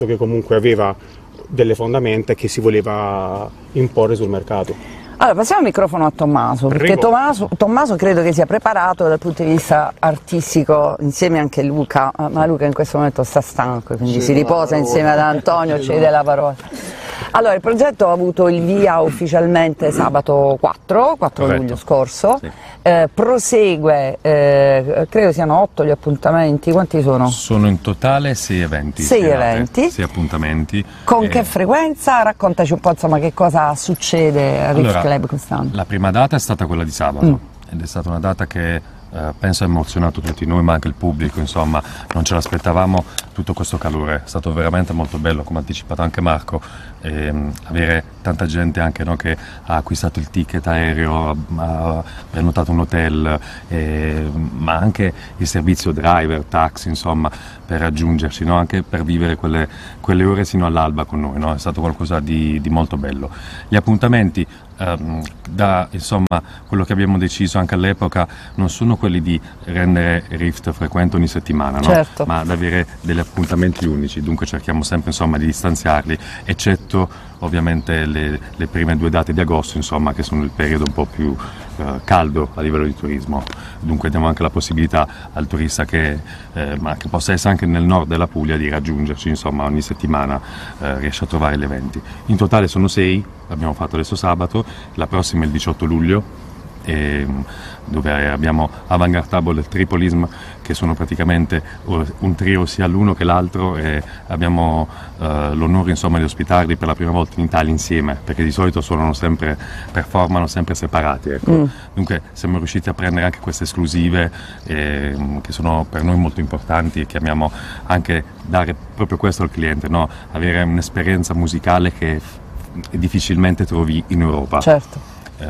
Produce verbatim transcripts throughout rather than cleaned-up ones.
che comunque aveva delle fondamenta e che si voleva imporre sul mercato. Allora, passiamo il microfono a Tommaso, perché Tommaso, Tommaso credo che sia preparato dal punto di vista artistico, insieme anche Luca, ma Luca in questo momento sta stanco, quindi sì, si riposa insieme ad Antonio, cede la parola. Allora, il progetto ha avuto il via ufficialmente sabato quattro luglio scorso, sì. eh, prosegue, eh, credo siano otto gli appuntamenti, quanti sono? Sono in totale sei eventi. Sei eventi. Sei appuntamenti. Con eh, che frequenza? Raccontaci un po' insomma che cosa succede a Riff allora, Club quest'anno. La prima data è stata quella di sabato, mm. ed è stata una data che Uh, penso ha emozionato tutti noi, ma anche il pubblico, insomma, non ce l'aspettavamo tutto questo calore, è stato veramente molto bello, come ha anticipato anche Marco, ehm, avere tanta gente anche no, che ha acquistato il ticket aereo, ha, ha prenotato un hotel, eh, ma anche il servizio driver, taxi, insomma, per raggiungerci, no? Anche per vivere quelle, quelle ore sino all'alba con noi, no? È stato qualcosa di, di molto bello. Gli appuntamenti, Um, da insomma quello che abbiamo deciso anche all'epoca non sono quelli di rendere Rift frequente ogni settimana, no? Certo. Ma ad avere degli appuntamenti unici, dunque cerchiamo sempre insomma di distanziarli, eccetto ovviamente le, le prime due date di agosto, insomma, che sono il periodo un po' più uh, caldo a livello di turismo, dunque diamo anche la possibilità al turista che, eh, ma che possa essere anche nel nord della Puglia, di raggiungerci, insomma, ogni settimana eh, riesce a trovare gli eventi. In totale sono sei, l'abbiamo fatto adesso sabato, la prossima è il diciotto luglio, e, dove abbiamo Avantgarde Table e Tripolism, che sono praticamente un trio sia l'uno che l'altro, e abbiamo uh, l'onore insomma di ospitarli per la prima volta in Italia insieme, perché di solito suonano sempre, performano sempre separati, ecco. Mm. Dunque siamo riusciti a prendere anche queste esclusive eh, che sono per noi molto importanti, e che amiamo anche dare proprio questo al cliente, no? Avere un'esperienza musicale che difficilmente trovi in Europa. Certo.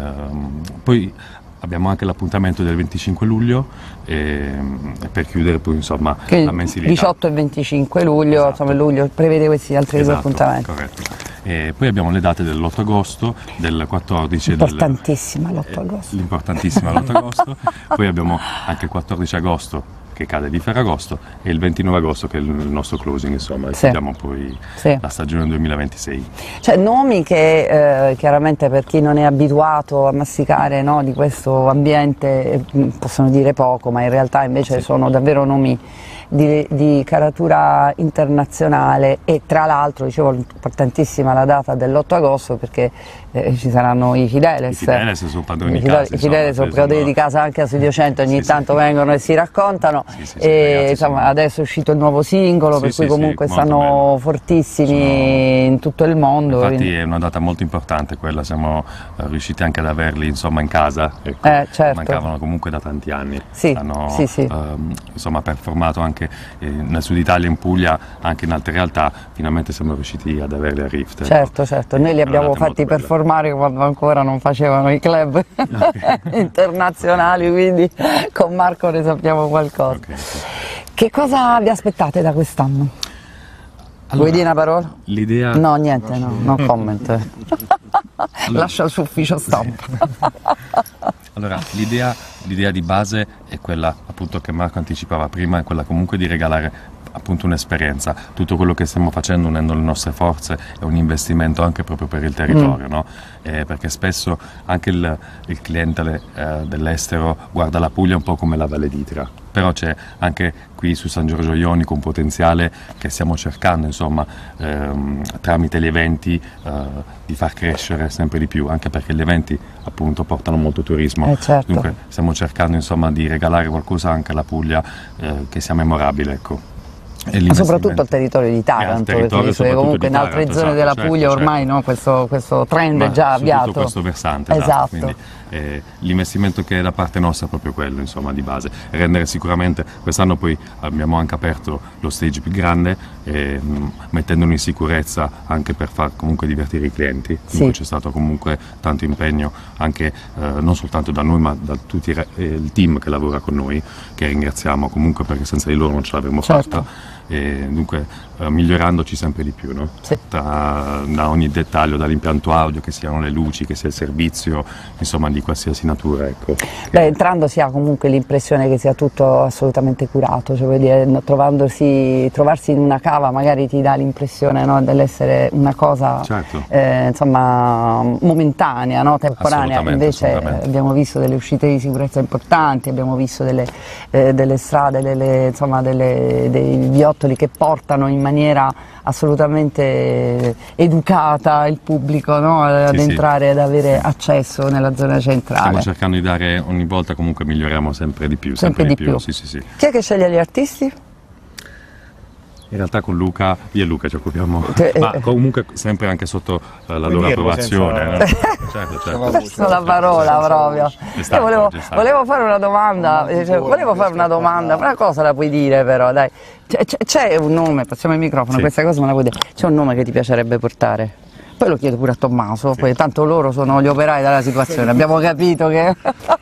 Uh, poi abbiamo anche l'appuntamento del venticinque luglio, e, e per chiudere poi insomma che la mensilità. diciotto e venticinque luglio, esatto. Insomma luglio prevede questi altri esatto, due appuntamenti. Corretto. E poi abbiamo le date dell'otto agosto, del quattordici, importantissima del, l'otto agosto. L'importantissima l'otto agosto, poi abbiamo anche il quattordici agosto che cade di Ferragosto, e il ventinove agosto che è il nostro closing, insomma, e sì. chiudiamo poi sì. la stagione duemilaventisei. Cioè nomi che eh, chiaramente per chi non è abituato a masticare, no, di questo ambiente possono dire poco, ma in realtà invece sì. sono davvero nomi di, di caratura internazionale, e tra l'altro dicevo importantissima la data dell'otto agosto, perché eh, ci saranno i Fideles. I Fideles sono padroni di casa. I Fideles sono padroni di casa anche a Studiocento, ogni sì, tanto sì. vengono e si raccontano. Sì, sì, sì, e insomma, adesso è uscito il nuovo singolo, sì, per sì, cui comunque sì, stanno bello. fortissimi sono... in tutto il mondo. Infatti quindi... è una data molto importante quella, siamo uh, riusciti anche ad averli insomma in casa, ecco. eh, certo. Mancavano comunque da tanti anni. Sì, hanno sì, sì. Uh, insomma performato anche eh, nel sud Italia, in Puglia, anche in altre realtà, finalmente siamo riusciti ad averli a Rift. Certo, ecco. certo, noi li abbiamo fatti performare quando ancora non facevano i club okay. internazionali, quindi con Marco ne sappiamo qualcosa. Okay, okay. Che cosa vi aspettate da quest'anno? Allora, vuoi dire una parola? L'idea... No, niente, no, no comment. Allora... Lascia il suo ufficio stampa. Allora, l'idea, l'idea di base è quella appunto che Marco anticipava prima, è quella comunque di regalare appunto un'esperienza. Tutto quello che stiamo facendo, unendo le nostre forze, è un investimento anche proprio per il territorio, mm. no? Eh, perché spesso anche il, il cliente eh, dell'estero guarda la Puglia un po' come la Valle d'Itria, però c'è anche qui su San Giorgio Ionico un potenziale che stiamo cercando, insomma, ehm, tramite gli eventi eh, di far crescere sempre di più, anche perché gli eventi appunto portano molto turismo. Eh, certo. Dunque stiamo cercando insomma di regalare qualcosa anche alla Puglia eh, che sia memorabile, ecco. Ma soprattutto al territorio di Taranto, territorio, perché comunque in altre Taranto, zone esatto, della certo, Puglia certo. ormai no, questo, questo trend Ma è già avviato. Su questo versante, esatto. esatto. Quindi, eh, l'investimento che è da parte nostra è proprio quello, insomma, di base. Rendere sicuramente, quest'anno poi abbiamo anche aperto lo stage più grande, eh, mh, mettendolo in sicurezza anche per far comunque divertire i clienti. Sì. C'è stato comunque tanto impegno anche eh, non soltanto da noi, ma da tutto eh, il team che lavora con noi, che ringraziamo comunque perché senza di loro non ce l'avremmo certo. fatta. E dunque eh, migliorandoci sempre di più, no? Sì. Tra, da ogni dettaglio, dall'impianto audio, che siano le luci, che sia il servizio, insomma di qualsiasi natura, ecco. Beh, entrando si ha comunque l'impressione che sia tutto assolutamente curato, cioè vuol dire, trovandosi, trovarsi in una cava magari ti dà l'impressione, no, dell'essere una cosa, certo. eh, insomma momentanea, no, temporanea. Assolutamente, invece assolutamente. abbiamo visto delle uscite di sicurezza importanti, abbiamo visto delle, eh, delle strade, delle, insomma, delle, dei viottoli che portano in maniera assolutamente educata il pubblico, no, ad Sì, entrare, sì. ad avere accesso nella zona centrale. Stiamo cercando di dare ogni volta, comunque miglioriamo sempre di più, Sempre sempre, di di più. più. Sì, sì, sì. Chi è che sceglie gli artisti? In realtà con Luca, io e Luca ci occupiamo, Che- ma comunque sempre anche sotto eh, la Puoi loro dirlo approvazione. senza- No? Certo, certo. Perso la parola proprio. È Io stato volevo, oggi, è stato. volevo fare una domanda, eh, cioè, volevo fare una domanda, una cosa la puoi dire però, dai. C'è, c'è- c'è un nome, passiamo il microfono, Sì. questa cosa me la puoi dire. C'è un nome che ti piacerebbe portare? Poi lo chiedo pure a Tommaso, poi tanto loro sono gli operai della situazione, abbiamo capito che...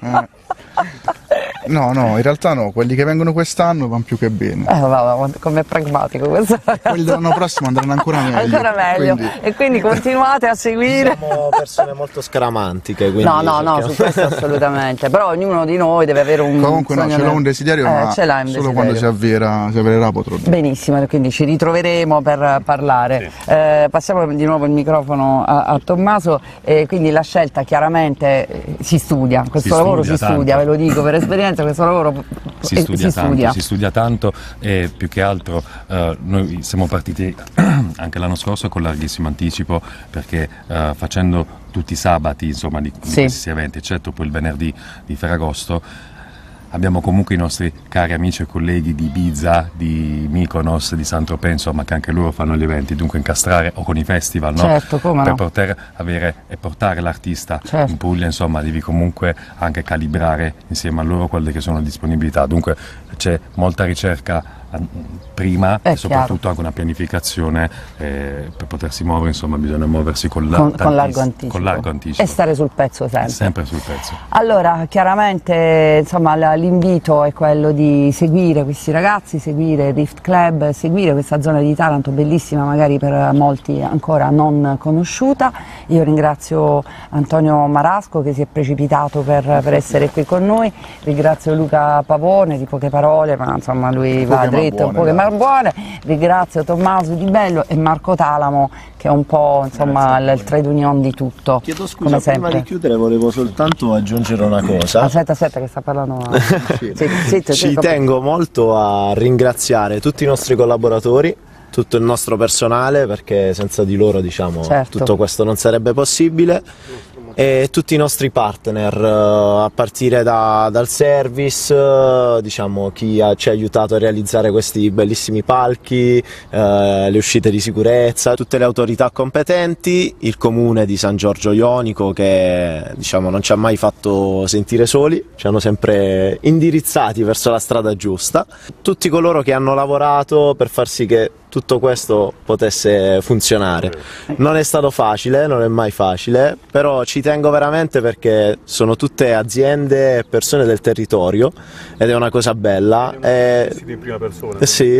No, no, in realtà no, quelli che vengono quest'anno vanno più che bene. Eh, vabbè, com'è pragmatico questo Quelli dell'anno prossimo andranno ancora meglio. Ancora meglio. Quindi- E quindi continuate a seguire. Siamo persone molto scaramantiche, quindi No, no, no, cerchiamo- su questo assolutamente, però ognuno di noi deve avere un Comunque no, sogno ce l'ho nel- un desiderio, Eh, ma ce l'hai un solo desiderio. quando si avvera, si avvererà potrò dire. Benissimo, quindi ci ritroveremo per parlare. Eh, passiamo di nuovo il microfono a, a Tommaso, e quindi la scelta chiaramente eh, si studia, questo Si lavoro studia si studia, tanto. ve lo dico per esperienza, questo lavoro Si eh, studia, si tanto, studia. si studia tanto e più che altro eh, noi siamo partiti anche l'anno scorso con larghissimo anticipo, perché eh, facendo tutti i sabati insomma di, di Sì. questi eventi, eccetto poi il venerdì di Ferragosto, abbiamo comunque i nostri cari amici e colleghi di Ibiza, di Mykonos, di Saint-Tropez, insomma, che anche loro fanno gli eventi, dunque incastrare o con i festival, no? Certo, come per no. poter avere e portare l'artista Certo. in Puglia, insomma, devi comunque anche calibrare insieme a loro quelle che sono le disponibilità, dunque c'è molta ricerca eh, prima È e soprattutto anche una pianificazione eh, per potersi muovere, insomma bisogna muoversi con, la, Con, con largo tantiss- anticipo. con largo anticipo E stare sul pezzo sempre. sempre sul pezzo. Allora, chiaramente insomma, la- l'invito è quello di seguire questi ragazzi, seguire il Rift Club, seguire questa zona di Taranto bellissima, magari per molti ancora non conosciuta. Io ringrazio Antonio Marasco che si è precipitato per, per essere qui con noi, ringrazio Luca Pavone di poche parole, ma insomma lui va Poche ma dritto, buone, poche dai. ma buone, ringrazio Tommaso Di Bello e Marco Talamo che è un po' insomma il, il trade union di tutto. Chiedo scusa, come prima sempre. di chiudere volevo soltanto aggiungere una cosa. Aspetta, aspetta che sta parlando. Zitto, zitto, Ci zitto. tengo molto a ringraziare tutti i nostri collaboratori, tutto il nostro personale, perché senza di loro, diciamo, Certo. tutto questo non sarebbe possibile, e tutti i nostri partner, eh, a partire da- dal service, eh, diciamo chi ha- ci ha aiutato a realizzare questi bellissimi palchi, eh, le uscite di sicurezza, tutte le autorità competenti, il comune di San Giorgio Ionico che, diciamo, non ci ha mai fatto sentire soli, ci hanno sempre indirizzati verso la strada giusta, tutti coloro che hanno lavorato per far sì che tutto questo potesse funzionare. Non è stato facile, non è mai facile, però ci tengo veramente perché sono tutte aziende e persone del territorio ed è una cosa bella. E, Siete in prima persona. sì,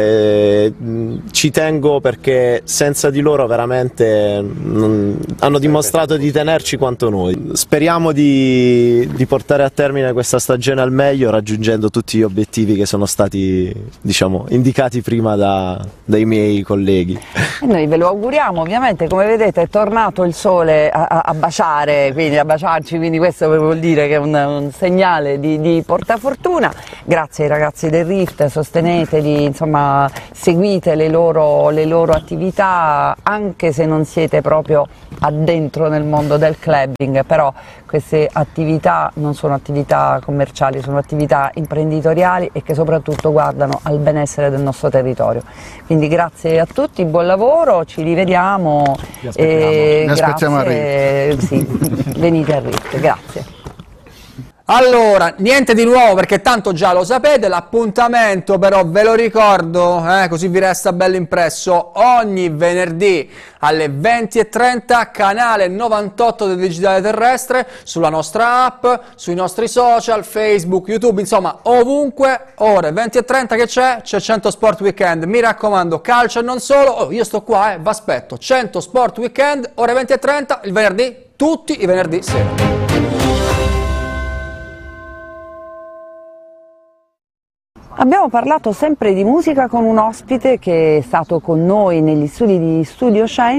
e, mh, ci tengo perché senza di loro veramente non- hanno dimostrato di tenerci quanto noi. Speriamo di, di portare a termine questa stagione al meglio, raggiungendo tutti gli obiettivi che sono stati, diciamo, indicati prima da, dai miei colleghi. E noi ve lo auguriamo, ovviamente come vedete è tornato il sole a, a- a baciare, quindi a baciarci, quindi questo vuol dire che è un, un segnale di, di portafortuna. Grazie ai ragazzi del Rift, sosteneteli, insomma seguite le loro, le loro attività, anche se non siete proprio addentro nel mondo del clubbing, però queste attività non sono attività commerciali, sono attività imprenditoriali e che soprattutto guardano al benessere del nostro territorio. Quindi grazie a tutti, buon lavoro, ci rivediamo. Vi aspettiamo. e Vi aspettiamo al grazie, sì, venite a Rift, grazie. Allora, niente di nuovo perché tanto già lo sapete, l'appuntamento però ve lo ricordo, eh, così vi resta bello impresso, ogni venerdì alle venti e trenta, canale novantotto del Digitale Terrestre, sulla nostra app, sui nostri social, Facebook, YouTube, insomma ovunque, ore venti e trenta che c'è? C'è cento Sport Weekend, mi raccomando, calcio e non solo, oh, io sto qua, eh, vi aspetto, cento Sport Weekend, ore venti e trenta, il venerdì, tutti i venerdì sera. Abbiamo parlato sempre di musica con un ospite che è stato con noi negli studi di Studio Shine